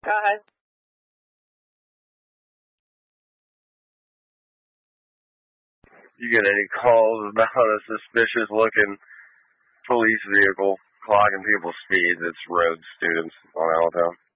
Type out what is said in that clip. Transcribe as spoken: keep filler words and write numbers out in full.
Go ahead. You get any calls about a suspicious-looking police vehicle clogging people's speeds? It's road students on Allentown.